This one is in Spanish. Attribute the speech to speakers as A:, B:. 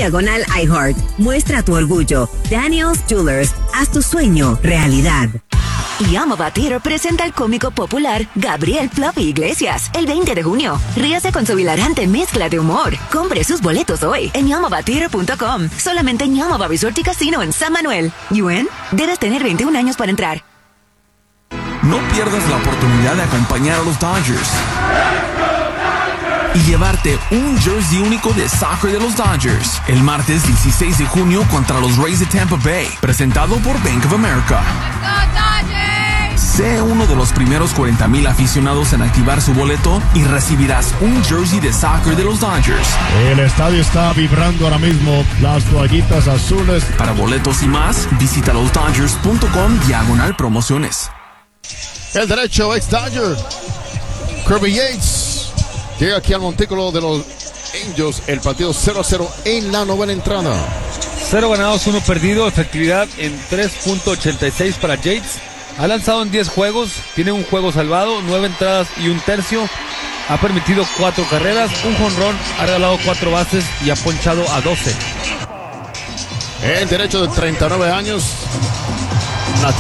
A: iHeart. Muestra tu orgullo. Daniels Jewelers. Haz tu sueño realidad.
B: Yamaba Theater presenta al cómico popular Gabriel Fluffy Iglesias el 20 de junio. Ríase con su hilarante mezcla de humor. Compre sus boletos hoy en yamavatheater.com. Solamente en Yamaba Resort y Casino en San Manuel. ¿UN? Debes tener 21 años para entrar.
C: No pierdas la oportunidad de acompañar a los Dodgers y llevarte un jersey único de soccer de los Dodgers el martes 16 de junio contra los Rays de Tampa Bay, presentado por Bank of America. Sé uno de los primeros 40,000 aficionados en activar su boleto y recibirás un jersey de soccer de los Dodgers.
D: El estadio está vibrando ahora mismo, las toallitas azules.
C: Para boletos y más, visita losdodgers.com/promociones.
D: El derecho ex-Dodger, Kirby Yates, llega aquí al montículo de los Angels. El partido 0-0 en la novena entrada.
E: 0 ganados, 1 perdido. Efectividad en 3.86 para Yates. Ha lanzado en 10 juegos, tiene un juego salvado, 9 entradas y un tercio. Ha permitido 4 carreras, un jonrón, ha regalado 4 bases y ha ponchado a 12.
D: El derecho de 39 años, nativo